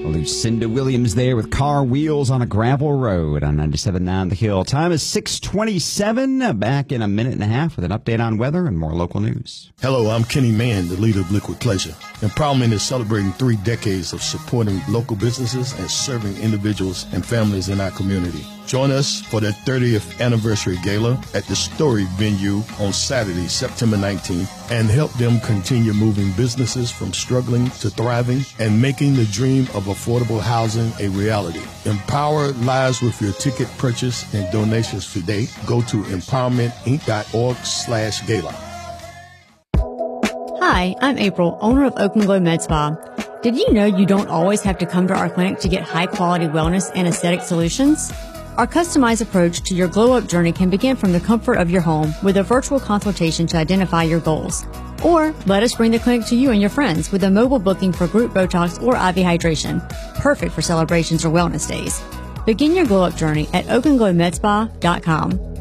Lucinda Williams there with Car Wheels on a Gravel Road on 97.9 The Hill. Time is 6:27. Back in a minute and a half with an update on weather and more local news. Hello, I'm Kenny Mann, the leader of Liquid Pleasure. Empowerment is celebrating 3 decades of supporting local businesses and serving individuals and families in our community. Join us for their 30th anniversary gala at the Story venue on Saturday, September 19th, and help them continue moving businesses from struggling to thriving and making the dream of affordable housing a reality. Empower lives with your ticket purchase and donations today. Go to empowermentinc.org/gala. Hi, I'm April, owner of Oak and Glow Med Spa. Did you know you don't always have to come to our clinic to get high-quality wellness and aesthetic solutions? Our customized approach to your glow-up journey can begin from the comfort of your home with a virtual consultation to identify your goals. Or let us bring the clinic to you and your friends with a mobile booking for group Botox or IV hydration, perfect for celebrations or wellness days. Begin your glow-up journey at oakandglowmedspa.com.